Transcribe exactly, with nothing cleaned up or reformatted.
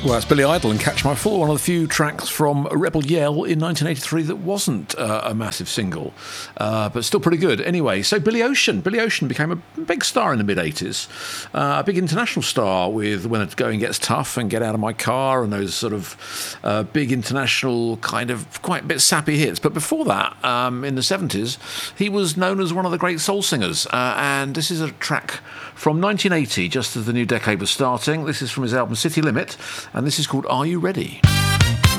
Well, it's Billy Idol and Catch My Fall, one of the few tracks from Rebel Yell in nineteen eighty-three that wasn't uh, a massive single, uh, but still pretty good. Anyway, so Billy Ocean. Billy Ocean became a big star in the mid-eighties, uh, a big international star with When It Going Gets Tough and Get Out of My Car and those sort of uh, big international kind of quite a bit sappy hits. But before that, um, in the seventies, he was known as one of the great soul singers, uh, and this is a track from nineteen eighty, just as the new decade was starting. This is from his album City Limit, and this is called Are You Ready?